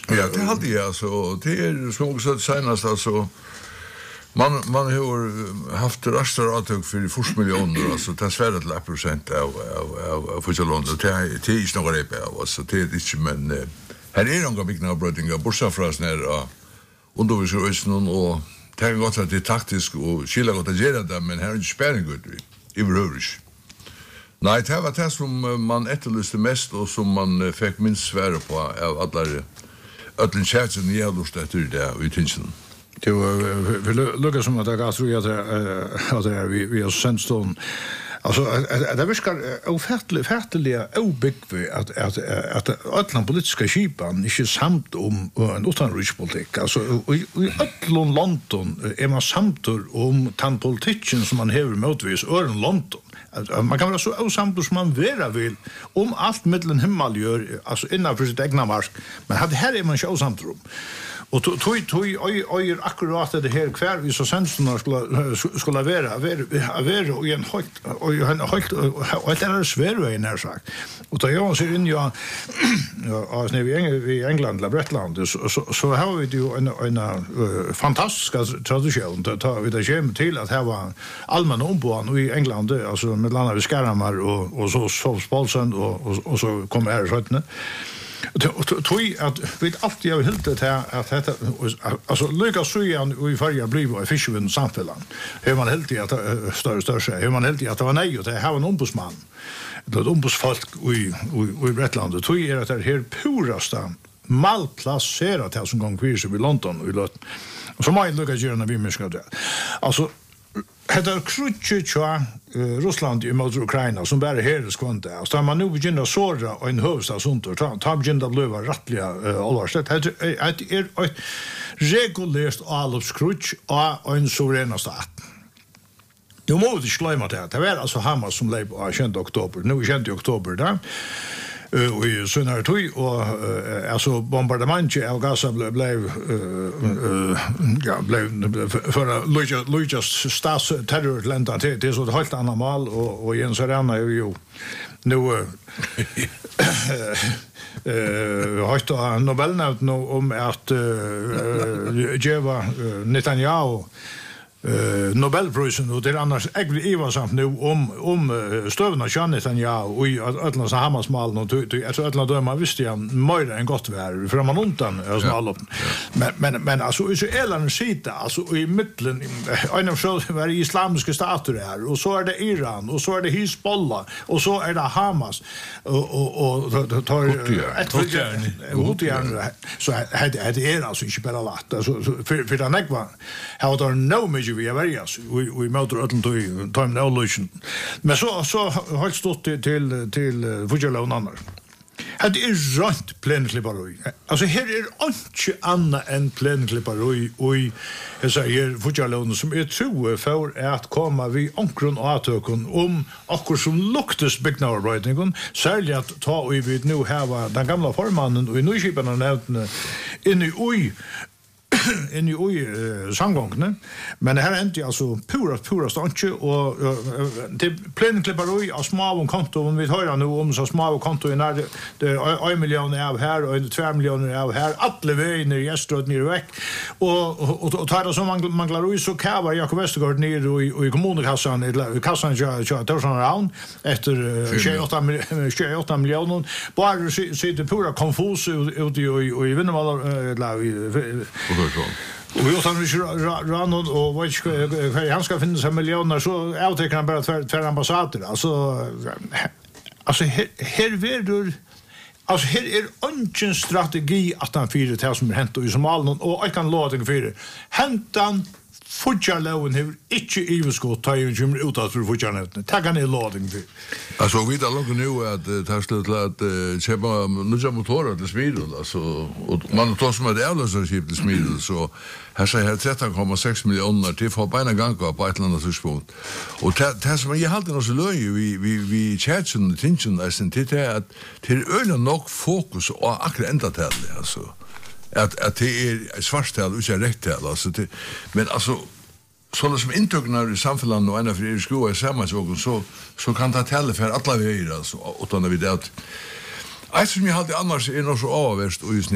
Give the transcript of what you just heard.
Ja, det hade jag alltså. Det som också senast alltså man har haft rastar attök för 40 miljoner alltså det svärdet till 1% av Fotbollsland det är inte några rep alltså det är inte men här är några bigna brödingar borsa från oss när undervisningen och det är gott att det är taktiskt och skilla gott att göra det men här är inte spänning gott vi överhuvud. Nej, det var det som man efterlyste mest och som man fick minst svära på av alla ödlen tjänsten jag lust efter det uttinsen. Det var lukka som att jag tror att det är vi har sändstorm. Alltså det viskar ofärtliga obyggve att alla politiska skipan inte samt om en utanrikspolitik. Alltså i ödlon London är man samt om den politiken som man häver motvis ören London. Man kan vara så osamt som man vera vill om allt mellan himmel gör alltså innanför sitt egna mark. Men här är man inte osamt om. Och tog akkurat det här kvar vi så senstorna skulle vara och en högt och det är svärvägen här sagt. Och då jag ser in jag alltså vi i England eller Britland så har vi ju en fantastisk tradition att ta vi det hem till att här var allmänna ombud i England alltså med landa vid Skarramar och så Spolsen och så kommer här sådana. Tog att vi alltid har helt det här att detta alltså lyckas så igen i förra blev och fiskevin samfällan. Hur man helt i att större hur man helt i att det var nej och det här var en ombudsman. Det ombudsfolk i Britland tog är att det här purasta malplacerat här som gång kvis i London och i London. Så man lyckas göra när vi minskar det. Alltså heter Krutchcha Ryssland emot Ukraina som bara här skvante. Så man nu begynner såra och en hövstad sånt och ta begynner blöva rättliga allvarligt. Det är ett regulärt allopskrutch och en suverän stat. Nu måste vi glömma det. Det var alltså Hamas som blev på 7 oktober. Nu är 7 oktober där. Och i senare tid och alltså bombardemanget av Gaza blev för Lucas stats terrorlända det så ett helt annat mål och Jens Arena är ju nu har Nobelnämnt nu om att geva Netanyahu Nobelprisen och det är annars ägligt nu om stövna Netanyahu och i Atlantis Hamas-malen och jag tror att döma visste jag mer än gott vär för man undan men alltså Israelerna sitter alltså i mitten en av så var islamiska stater där och så är det Iran och så är det Hezbollah och så är det Hamas och tar ett hotjärn så det är alltså inte bara lätt alltså för den ekva how there no major vi varias vi möter ödlan time evolution men så har stått till Fotbollsland annars. Det är rätt plänklippari. Alltså här är inte annat än plänklippari och jag säger Fotbollsland som är tro för att komma vid ankron och atökon om akkur som luktas byggnadsarbetningen särskilt att ta och vi nu här den gamla formannen och i nyskiparna nämnt in i samgången men här är inte alltså pura stanche och det plänklippari av små konto om vi tar nu om så små konto när det är 1 miljon av här och 2 miljoner av här alla vägen i Gäströd ner väck och tar det som man klarar så kavar Jakob Westergaard ner och i kommunkassan i kassan jag tar sån round efter 28 miljoner bara sitter pura konfus ut i Vinnevallar och vi har rann och vad han ska finna sig miljoner så avtäcker han bara två ambassader alltså här verður alltså här är ingen strategi att han fyra det som hänt i Somalien och jag kan låta för hentan Fotbollsland har inte överskott ta ju ut att Fotbollsland ta kan låding för alltså vi där låg nu att ta slut att köpa nya motorer till smidel alltså och man tar som det avlösarskip till smidel så här säger 13,6 miljoner till för på en gång på ett annat tidspunkt och det som jag hade så löj vi chatchen the tension är sen till att till öle nog fokus och akkurat ända till alltså att det är svarttal och inte rättal alltså det, men alltså sådana som intrycknar i samhället och ena för er skola är samma så kan det tälla för alla vägar alltså utan att vi det att som jag hade annars är nog så avvärst och just